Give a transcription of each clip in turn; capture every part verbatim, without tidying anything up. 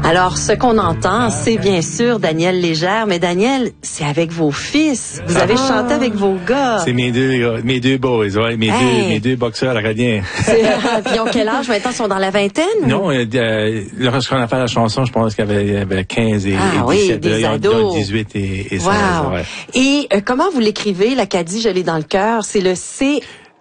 Alors, ce qu'on entend, c'est bien sûr Daniel Légère, mais Daniel, c'est avec vos fils. Vous avez ah. chanté avec vos gars. C'est mes deux, mes deux boys, ouais, mes hey. deux, mes deux boxeurs acadiens. Puis ils ont quel âge maintenant? Ils sont dans la vingtaine? Non, euh, euh, lorsqu'on a fait la chanson, je pense qu'il y avait, il y avait quinze et, ah, et dix-sept. Oui, des là, ados. Ils ont dix-huit et, et seize. Wow. Ouais. Et euh, comment vous l'écrivez, l'Acadie, je l'ai dans le cœur? C'est le C...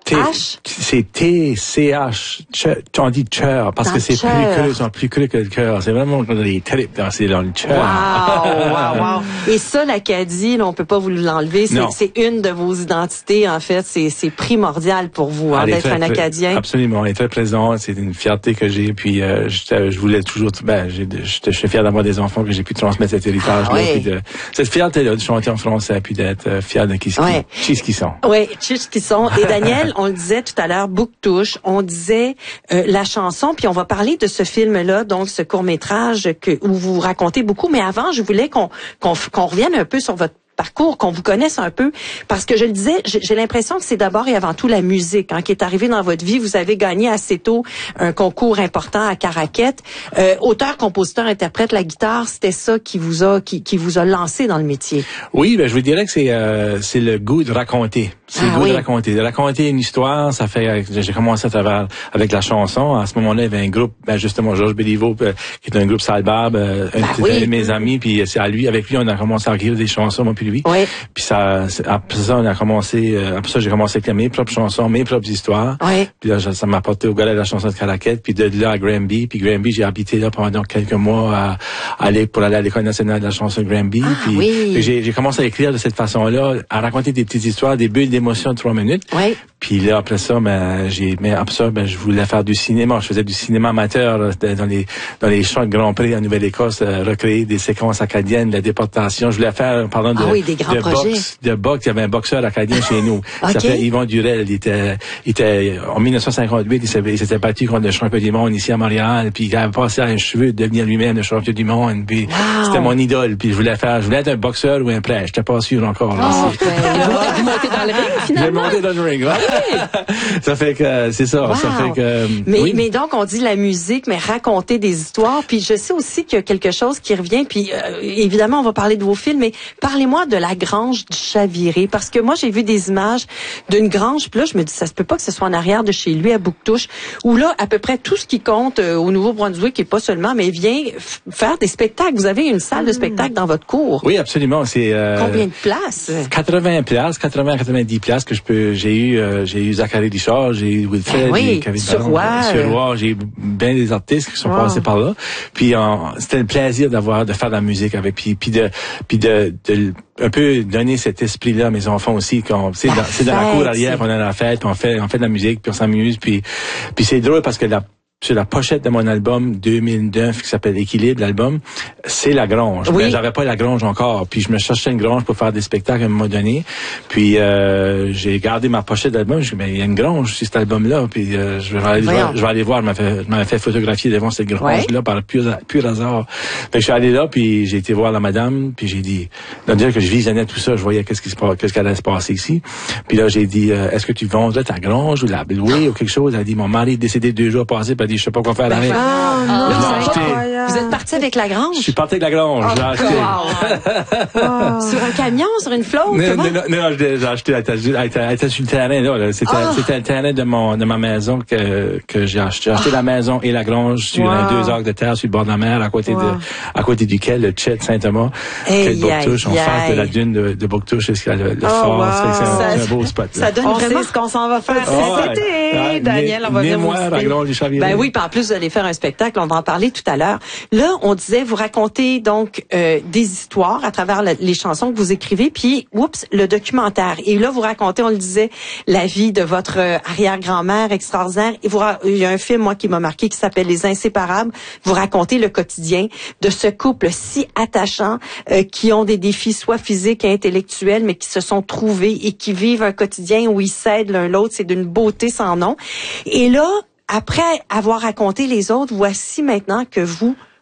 H? C'est T C H. On dit cœur parce dans que c'est plus cru, sont plus cru que le cœur. C'est vraiment les tripes dans, c'est dans le cœur. Wow, wow, wow. Et ça, l'Acadie, là, on peut pas vous l'enlever. C'est, c'est une de vos identités, en fait. C'est, c'est primordial pour vous, hein, d'être un Acadien. Absolument. Elle est très présente. C'est une fierté que j'ai. Puis, euh, je, je voulais toujours, ben, j'ai, je, je suis fier d'avoir des enfants que j'ai pu transmettre cet héritage-là. Ah, oui. Puis de, cette fierté-là de chanter en français puis d'être euh, fier de qui, ouais. qui, qui, qui sont. Oui, qui, qui sont. Et Daniel, on le disait tout à l'heure, Bouctouche, on disait euh, la chanson, puis on va parler de ce film-là, donc ce court-métrage que où vous racontez beaucoup. Mais avant, je voulais qu'on qu'on, qu'on revienne un peu sur votre parcours, qu'on vous connaisse un peu, parce que je le disais, j'ai l'impression que c'est d'abord et avant tout la musique hein, qui est arrivée dans votre vie. Vous avez gagné assez tôt un concours important à Caraquette. Euh, auteur, compositeur, interprète, la guitare, c'était ça qui vous a qui, qui vous a lancé dans le métier. Oui, ben je vous dirais que c'est euh, c'est le goût de raconter. C'est ah, le goût oui. de raconter. De raconter une histoire, ça fait j'ai commencé à travers avec la chanson. À ce moment-là, il y avait un groupe, ben justement Georges Béliveau, euh, qui est un groupe Salbab, euh, ben, un oui. de mes amis, puis c'est à lui, avec lui, on a commencé à écrire des chansons, moi puis lui. Oui. Puis ça, après ça, on a commencé, euh, après ça, j'ai commencé à écrire mes propres chansons, mes propres histoires. Oui. Puis là, ça m'a apporté au gars de la chanson de Caraquette, puis de là à Granby. Puis Granby, j'ai habité là pendant quelques mois à, à aller pour aller à l'École nationale de la chanson de Granby. Ah, puis, oui. puis j'ai, j'ai commencé à écrire de cette façon-là, à raconter des petites histoires, des bulles d'émotion de trois minutes. Oui. Puis là, après ça, ben, j'ai, mais après ça, ben, je voulais faire du cinéma. Je faisais du cinéma amateur, là, dans les, dans les champs de Grand Prix en Nouvelle-Écosse, euh, recréer des séquences acadiennes, la déportation. Je voulais faire, pardon, de, ah oui, des grands de projets. boxe, de boxe. Il y avait un boxeur acadien chez nous. Il okay. s'appelait Yvon Durel. Il était, il était, en dix-neuf cent cinquante-huit, il s'était, il s'était battu contre le champion du monde ici à Montréal. Puis il avait passé à un cheveu de devenir lui-même le champion du monde. Puis wow. c'était mon idole. Puis je voulais faire, je voulais être un boxeur ou un prêtre. J'étais pas sûr encore. Oh, ben, vous montez dans le ring, finalement. J'ai monté dans le ring, ouais. Ça fait que, c'est ça. Wow. Ça fait que, mais, oui. mais donc, on dit la musique, mais raconter des histoires. Puis je sais aussi qu'il y a quelque chose qui revient. Puis euh, évidemment, on va parler de vos films, mais parlez-moi de la Grange du Chaviré. Parce que moi, j'ai vu des images d'une grange. Puis là, je me dis, ça se peut pas que ce soit en arrière de chez lui, à Bouctouche, où là, à peu près tout ce qui compte euh, au Nouveau-Brunswick, et pas seulement, mais vient f- faire des spectacles. Vous avez une salle de spectacle dans votre cour. Oui, absolument. C'est euh, combien de places? quatre-vingts places, quatre-vingts à quatre-vingt-dix places que je peux. J'ai eu, euh, j'ai eu Zachary Richard, j'ai eu Wilfred, oui, j'ai eu Kevin Suroir. Suroir, j'ai eu bien des artistes qui sont wow. passés par là. Puis euh, c'était le plaisir d'avoir de faire de la musique avec, puis puis de puis de, de un peu donner cet esprit-là à mes enfants aussi. Quand c'est dans, c'est dans la cour arrière qu'on a la fête, puis on fait on fait de la musique, puis on s'amuse, puis puis c'est drôle parce que la sur la pochette de mon album deux mille neuf qui s'appelle Équilibre, l'album, c'est la Grange. Oui. Mais j'avais pas la Grange encore. Puis je me cherchais une Grange pour faire des spectacles à un moment donné. Puis euh, j'ai gardé ma pochette d'album. Je dis, mais il y a une Grange sur cet album-là. Puis euh, je, vais aller voir, je vais aller voir. Je m'avais fait, je m'avais fait photographier devant cette Grange-là ouais. par pur, pur hasard. Fait que je suis allé là, puis j'ai été voir la madame. Puis j'ai dit, donc dire que je visionnais tout ça, je voyais qu'est-ce qui se passe, qu'est-ce qu'elle allait se passer ici. Puis là, j'ai dit, euh, est-ce que tu vendrais ta Grange ou la louer ou quelque chose? Elle a dit, mon mari est décédé deux jours passés. Puis elle a dit, je sais pas quoi faire avec. Ah, non, vous êtes parti avec la Grange? Je suis parti avec la Grange. Oh, j'ai acheté. Wow. Sur un camion, sur une flotte? Non, non, non, non, j'ai acheté, elle était, elle était, elle était sur le terrain, là, là. C'était, oh. c'était le terrain de mon, de ma maison que, que j'ai acheté. J'ai acheté oh. la maison et la Grange sur wow. un deux arcs de terre sur le bord de la mer, à côté wow. de, à côté duquel le Chet Saint-Thomas, hey, quel Bouctouche, en face de la dune de, de Bouctouche jusqu'à le, le oh, fort. Wow. C'est, c'est, un, c'est un beau spot, là. Ça donne on vraiment sait ce qu'on s'en va faire oh, cet été. Ouais. Daniel, on va venir mémoire à Grange du Chaviré. Ben oui, puis en plus, vous allez faire un spectacle, on va en parler tout à l'heure. Là, on disait, vous racontez donc euh, des histoires à travers la, les chansons que vous écrivez, puis, oups, le documentaire. Et là, vous racontez, on le disait, la vie de votre euh, arrière-grand-mère extraordinaire. Et vous, il y a un film, moi, qui m'a marqué, qui s'appelle Les Inséparables. Vous racontez le quotidien de ce couple si attachant, euh, qui ont des défis soit physiques et intellectuels, mais qui se sont trouvés et qui vivent un quotidien où ils s'aident l'un l'autre. C'est d'une beauté sans nom. Et là, après avoir raconté les autres, voici maintenant que vous,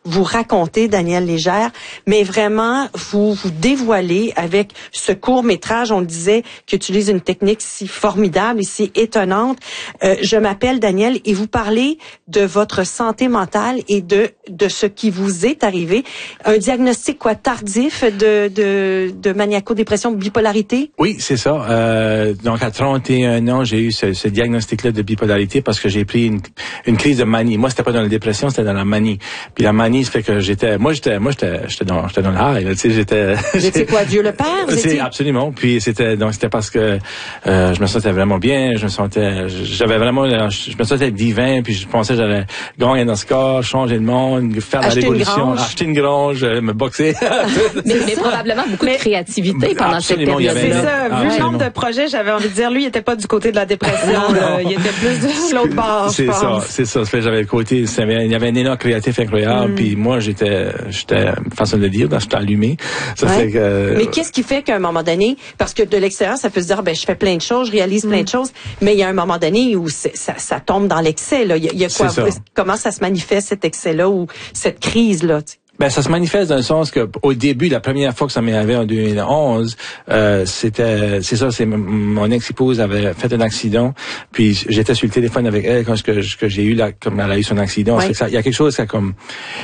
vous racontez, Daniel Légère, mais vraiment, vous vous dévoilez avec ce court-métrage, on le disait, qui utilise une technique si formidable et si étonnante. Euh, je m'appelle Daniel et vous parlez de votre santé mentale et de de ce qui vous est arrivé. Un diagnostic, quoi, tardif de de, de maniaco-dépression, bipolarité? Oui, c'est ça. Euh, donc, à trente et un ans, j'ai eu ce, ce diagnostic-là de bipolarité parce que j'ai pris une, une crise de manie. Moi, c'était pas dans la dépression, c'était dans la manie. Puis la manie, ça fait que j'étais, moi, j'étais, moi, j'étais, j'étais dans, j'étais dans le high, tu sais, j'étais. C'était quoi, Dieu le Père? Vous C'est étiez... absolument. Puis c'était, donc c'était parce que euh, je me sentais vraiment bien, je me sentais, j'avais vraiment, je me sentais divin, puis je pensais que j'allais gagner dans ce corps, changer le monde, faire acheter la révolution, une acheter une grange, me boxer. mais, mais probablement beaucoup de créativité pendant absolument, cette période. C'est ça. Ah, Vu absolument. le nombre de projets, j'avais envie de dire, lui, il était pas du côté de la dépression. Là. Il était plus de l'autre bord, je C'est pense. ça, c'est ça. Ça fait, j'avais le côté, il y avait un élan créatif incroyable, mm. puis moi, j'étais, j'étais, façon de le dire, j'étais allumé. Ça ouais. fait que. Mais qu'est-ce qui fait qu'à un moment donné, parce que de l'extérieur, ça peut se dire, ben, je fais plein de choses, je réalise mm. plein de choses, mais il y a un moment donné où ça, ça tombe dans l'excès, là. Il y a, il y a quoi, ça. Comment ça se manifeste, cet excès-là, ou cette crise-là, tu sais? Ben, ça se manifeste dans le sens que, au début, la première fois que ça m'est arrivé en deux mille onze, euh, c'était, c'est ça, c'est mon ex-épouse avait fait un accident, puis j'étais sur le téléphone avec elle quand que, que j'ai eu la, comme elle a eu son accident. Ouais. Ça fait que ça, il y a quelque chose qui a comme,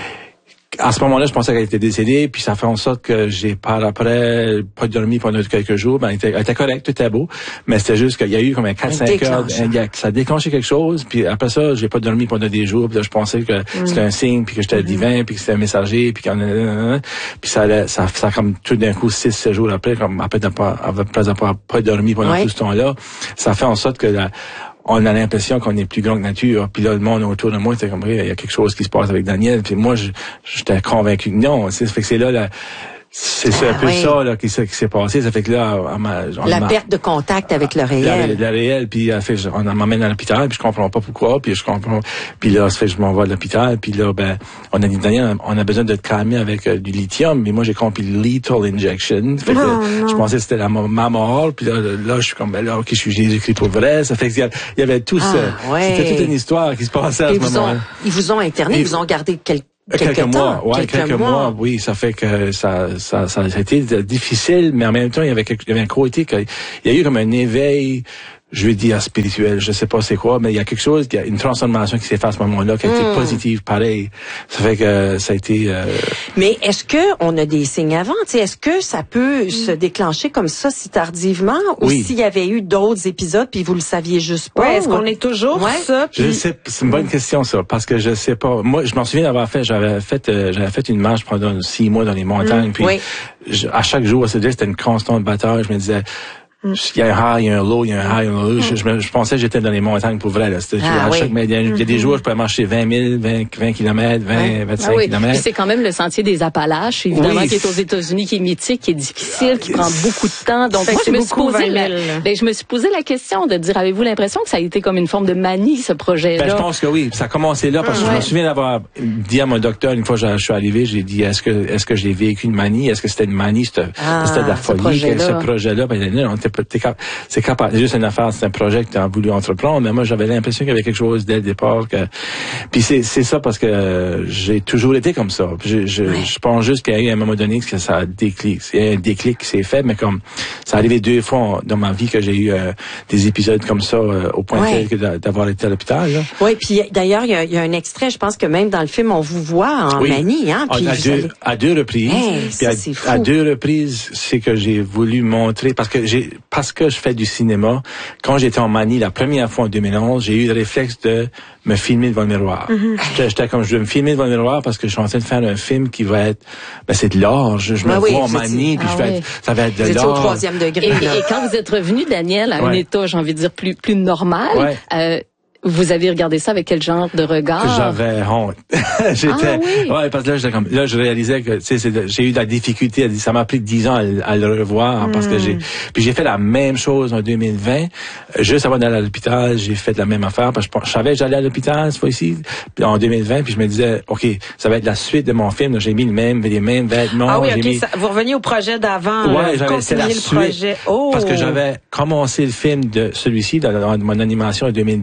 à ce moment-là, je pensais qu'elle était décédée, puis ça fait en sorte que j'ai par après pas dormi pendant quelques jours. Ben, elle était, elle était correcte, tout était beau, mais c'était juste qu'il y a eu comme un quatre cinq heures, ça a déclenché quelque chose, puis après ça, j'ai pas dormi pendant des jours, puis là, je pensais que mm. c'était un signe, puis que j'étais mm-hmm. divin, puis que c'était un messager, puis qu'on a, puis ça allait, ça, ça comme tout d'un coup six, sept jours après, comme après d'avoir pas, pas dormi pendant ouais. tout ce temps-là, ça fait en sorte que la, on a l'impression qu'on est plus grand que nature. Puis là, le monde autour de moi, c'était comme, il y a quelque chose qui se passe avec Daniel. Puis moi, j'étais convaincu que non. Ça fait que c'est là, la, c'est ah, un peu oui. ça là qui, qui s'est passé. Ça fait que là, on m'a, on la m'a, perte de contact avec le réel. Le réel. Puis fait, on m'emmène à l'hôpital. Puis je comprends pas pourquoi. Puis je comprends. Puis là, ça fait que je m'envoie à l'hôpital. Puis là, ben, on a dit Daniel, on a besoin de te calmer avec euh, du lithium. Mais moi, j'ai compris lethal injection. Fait que, oh, je pensais que c'était la, ma mort. Puis là, là, je suis comme, ben là, ok, je suis Jésus-Christ pour vrai. Ça fait qu'il y avait tout ça. Ah, ouais. C'était toute une histoire qui se passait à et ce moment-là. Ont, ils vous ont interné, ils vous ont gardé quelques Quelques, quelques mois, ouais, quelques, quelques mois. mois, oui, ça fait que ça, ça, ça a été difficile, mais en même temps, il y avait, quelque, il y avait un côté que, il y a eu comme un éveil, je veux dire spirituel, je sais pas c'est quoi, mais il y a quelque chose, il y a une transformation qui s'est faite à ce moment-là, qui a été mmh. positive, pareil. Ça fait que ça a été. Euh... Mais est-ce que on a des signes avant, tu sais, est-ce que ça peut mmh. se déclencher comme ça si tardivement, ou oui. s'il y avait eu d'autres épisodes puis vous le saviez juste pas? Ouais, est-ce qu'on est toujours ouais. ça? Puis... Je sais, c'est une bonne question ça, parce que je sais pas. Moi, je m'en souviens d'avoir fait, j'avais fait, euh, j'avais fait une marche pendant six mois dans les montagnes, mmh. puis oui. je, à chaque jour, c'était une constante bataille. Je me disais. Mm. Il y a un high, il y a un low, il y a un high, il y a un low. Mm. Je, je, je pensais que j'étais dans les montagnes pour vrai, là. C'était, ah, à oui. chaque, il y a, il y a des jours, je pouvais marcher vingt mille, vingt, vingt kilomètres, vingt, oui. vingt-cinq ah, oui. kilomètres. Puis c'est quand même le sentier des Appalaches, évidemment, oui. qui est aux États-Unis, qui est mythique, qui est difficile, qui prend beaucoup de temps. Donc, moi, je me suis posé la, ben, je me suis posé la question de dire, avez-vous l'impression que ça a été comme une forme de manie, ce projet-là? Ben, je pense que oui. Ça a commencé là, parce que ouais. je me souviens d'avoir dit à mon docteur, une fois que je suis arrivé, j'ai dit, est-ce que, est-ce que j'ai vécu une manie? Est-ce que c'était une manie? C'était, ah, c'était de la folie, ce projet-là. Ce projet-là. Ben, non, t'es, t'es, c'est capable. C'est juste une affaire, c'est un projet que tu as voulu entreprendre, mais moi, j'avais l'impression qu'il y avait quelque chose dès le départ. Que... Puis c'est, c'est ça parce que j'ai toujours été comme ça. Je, je, ouais. je pense juste qu'il y a eu un moment donné que ça a déclic. C'est un déclic qui s'est fait, mais comme ça est arrivé deux fois dans ma vie que j'ai eu euh, des épisodes comme ça euh, au point ouais. tel que d'avoir été à l'hôpital. Là. Oui, puis d'ailleurs, il y a, y a un extrait, je pense que même dans le film, on vous voit en oui. manie. Hein, puis à, deux, allez... à deux reprises. Hey, ça, à, c'est fou. à deux reprises, c'est que j'ai voulu montrer, parce que j'ai parce que je fais du cinéma, quand j'étais en manie la première fois en deux mille onze, j'ai eu le réflexe de me filmer devant le miroir. Mm-hmm. J'étais, j'étais comme, je veux me filmer devant le miroir parce que je suis en train de faire un film qui va être, ben c'est de l'art. Je, je me ah vois oui, en manie, puis ah je vais oui. être, ça va être de vous l'art. Vous étiez au troisième degré. Et, et quand vous êtes revenu, Daniel, à ouais. un état, j'ai envie de dire, plus, plus normal, ouais. euh, vous avez regardé ça avec quel genre de regard? J'avais honte. J'étais, ah, oui. ouais, parce que là, j'étais comme, là, je réalisais que, tu sais, c'est, j'ai eu de la difficulté. Ça m'a pris dix ans à, à le revoir, mm. parce que j'ai, puis j'ai fait la même chose en deux mille vingt. Juste avant d'aller à l'hôpital, j'ai fait la même affaire, parce que je savais que j'allais à l'hôpital, cette fois-ci, en deux mille vingt, puis je me disais, OK, ça va être la suite de mon film. J'ai mis le même, les mêmes vêtements. Ah oui, OK, mis... ça, vous reveniez au projet d'avant. Ouais, là, j'avais, c'est la le suite. Projet. Oh. Parce que j'avais commencé le film de celui-ci dans, dans mon animation en deux mille dix-neuf.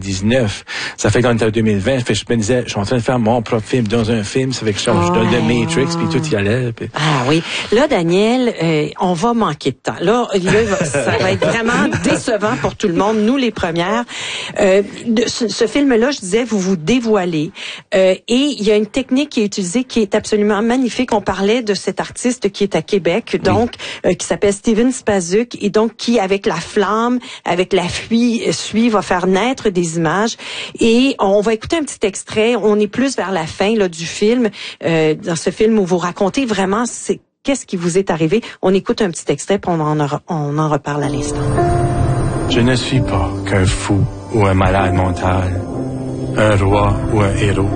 dix-neuf. Ça fait qu'on est en deux mille vingt. Fait que je me disais, je suis en train de faire mon propre film dans un film. Ça fait que je change ouais. de Matrix, puis tout y allait. Puis... Ah oui. Là, Daniel, euh, on va manquer de temps. Là, là ça va être vraiment décevant pour tout le monde, nous les premières. Euh, de, ce, ce film-là, je disais, vous vous dévoilez. Euh, et il y a une technique qui est utilisée qui est absolument magnifique. On parlait de cet artiste qui est à Québec, donc, oui. euh, qui s'appelle Steven Spazuk, et donc qui, avec la flamme, avec la fuie, suie, va faire naître des images. Et on va écouter un petit extrait. On est plus vers la fin là du film, euh, dans ce film où vous racontez vraiment c'est qu'est-ce qui vous est arrivé. On écoute un petit extrait, puis on en, on en reparle à l'instant. Je ne suis pas qu'un fou ou un malade mental, un roi ou un héros.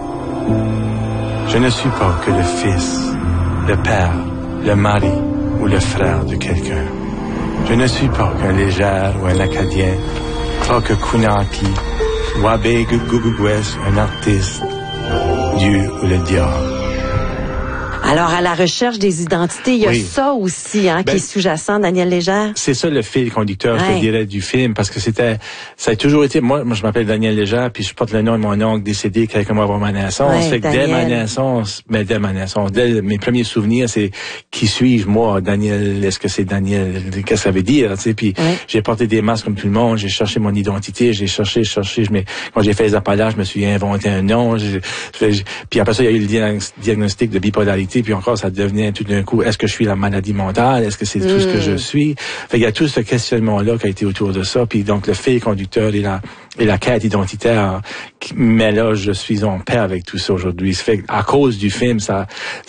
Je ne suis pas que le fils, le père, le mari ou le frère de quelqu'un. Je ne suis pas qu'un légère ou un acadien, pas que Kunaki, Wabe Gugugwes, un artiste, Dieu ou le diable. Alors, à la recherche des identités, il y a oui. ça aussi hein, ben, qui est sous-jacent, Daniel Légère. C'est ça le fil conducteur, ouais. je te dirais, du film, parce que c'était, ça a toujours été, moi, moi je m'appelle Daniel Légère, puis je porte le nom de mon oncle décédé quelques mois avant ma naissance. Ouais, fait que dès ma naissance, mais dès ma naissance, dès mes premiers souvenirs, c'est qui suis-je, moi, Daniel, est-ce que c'est Daniel, qu'est-ce que ça veut dire, tu sais, puis ouais. j'ai porté des masques comme tout le monde, j'ai cherché mon identité, j'ai cherché, cherché, je quand j'ai fait les Appalaches, je me suis inventé un nom, j'ai, j'ai, puis après ça, il y a eu le diagnostic de bipolarité, puis encore, ça devenait tout d'un coup, est-ce que je suis la maladie mentale? Est-ce que c'est mmh. tout ce que je suis? Fait il y a tout ce questionnement-là qui a été autour de ça. Puis donc, le fil conducteur et la, et la quête identitaire. Mais là, je suis en paix avec tout ça aujourd'hui. Ça fait à cause du film, ça,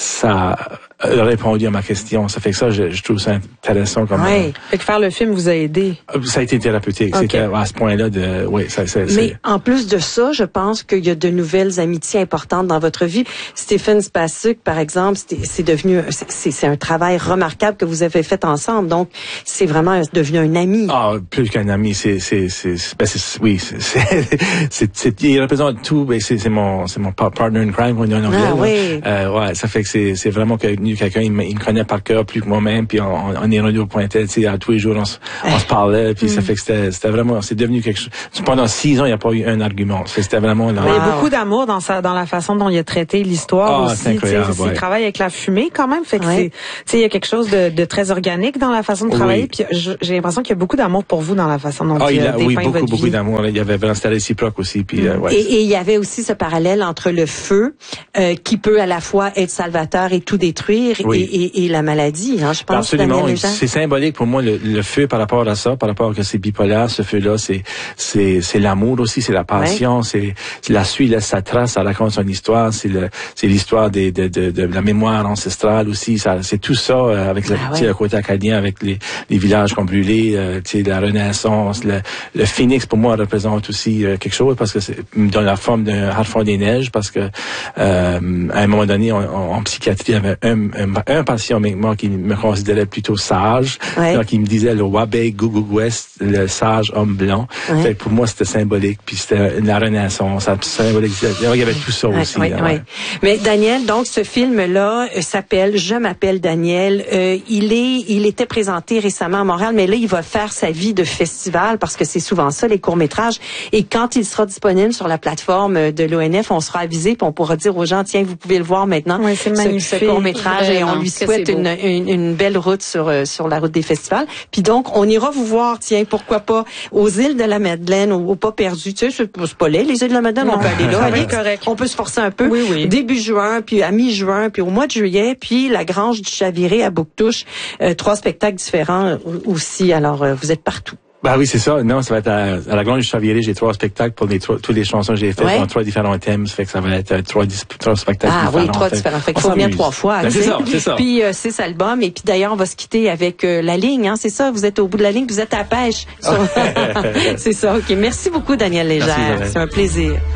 ça a répondu à ma question. Ça fait que ça, je, je trouve ça intéressant comme. Oui. Euh, fait que faire le film vous a aidé. Ça a été thérapeutique. Okay. C'était à ce point-là de, oui, ça, ça, Mais c'est... en plus de ça, je pense qu'il y a de nouvelles amitiés importantes dans votre vie. Stephen Spazuk, par exemple, c'est, c'est devenu, c'est, c'est un travail remarquable que vous avez fait ensemble. Donc, c'est vraiment devenu un ami. Ah, plus qu'un ami, c'est, c'est, c'est, ben c'est oui, c'est, c'est, c'est, c'est, il représente tout. Ben c'est, c'est mon, c'est mon partner in crime, on dit en anglais. Ah, oui. Euh, ouais, ça fait que c'est, c'est vraiment que quelqu'un, il me, il me connaît par cœur plus que moi-même, puis on, on est rendu au point tête, tu sais, à tous les jours, on, se, on se parlait, puis mm. ça fait que c'était, c'était vraiment, c'est devenu quelque chose. Pendant six ans, il n'y a pas eu un argument. C'était vraiment. Là, il y a beaucoup d'amour dans sa, dans la façon dont il a traité l'histoire ah, aussi. C'est incroyable, ouais. Il travaille avec la fumée quand même, fait que ouais. c'est, tu sais, il y a quelque chose de, de très organique dans la façon de travailler. Oui. Puis j'ai l'impression qu'il y a beaucoup d'amour pour vous dans la façon dont ah, il a dépeint oui, votre beaucoup, vie. beaucoup d'amour. Il y avait vraiment, c'était réciproque aussi. Puis, mm. euh, ouais. et, et il y avait aussi ce parallèle entre le feu, euh, qui peut à la fois être salvateur et tout détruire, oui. et, et, et la maladie, hein, je pense. Absolument. C'est symbolique pour moi, le, le feu par rapport à ça, par rapport à que c'est bipolaire, ce feu-là, c'est, c'est, c'est l'amour aussi, c'est la passion, ouais. c'est, c'est la suite, laisse sa trace, ça raconte son histoire, c'est le, c'est l'histoire des, de, de, de la mémoire ancestrale aussi, ça, c'est tout ça, euh, avec le, ah ouais. le côté acadien, avec les, les villages qu'on brûlait, euh, tu sais, la Renaissance, le, le phénix pour moi représente aussi euh, quelque chose parce que c'est dans la forme d'un harfang des neiges, parce que euh, à un moment donné, en, en psychiatrie, il y avait un, un, un patient avec moi qui me considérait plutôt sage, ouais. donc il me disait le Wabe Gugugwes, le sage homme blanc. Ouais. Fait, pour moi, c'était symbolique, puis c'était la Renaissance, ça symbolisait. Il y avait tout ça ouais, aussi. Ouais, là, ouais. Ouais. Mais Daniel, donc ce film-là euh, s'appelle Je m'appelle Daniel. Euh, il est, il était présenté récemment à Montréal, mais là, il va faire sa vie de festival parce que c'est souvent ça, les courts-métrages. Et quand il sera disponible sur la plateforme de l'O N F, on sera avisé, puis on pourra dire aux gens, tiens, vous pouvez le voir maintenant, ouais, c'est ce, magnifique. ce court-métrage, et on lui souhaite une, une, une belle route sur, sur la route des festivals. Puis donc, on ira vous voir, tiens, pourquoi pas, aux îles de la Madeleine, au, au Pas Perdu. Tu sais, c'est, c'est pas laid, les îles de la Madeleine, non, on peut aller là. Allez, correct. On peut se forcer un peu. Oui, oui. Début juin, puis à mi-juin, puis au mois de juillet, puis la Grange du Chaviré à Bouctouche. Euh, trois spectacles différents aussi. Alors, euh, vous êtes partout. Ben oui, c'est ça. Non, ça va être à, à la Grange du Chaviré. J'ai trois spectacles pour les trois, toutes les chansons que j'ai faites ouais. dans trois différents thèmes. Ça fait que ça va être trois, trois spectacles ah, différents. Ah oui, trois différents. Fait qu'il faut venir trois fois. Ben, c'est ça, c'est ça. Puis euh, six albums. Et puis d'ailleurs, on va se quitter avec euh, la ligne. Hein, c'est ça. Vous êtes au bout de la ligne. Vous êtes à la pêche. C'est ça. OK. Merci beaucoup, Daniel Légère. Merci, c'est un plaisir.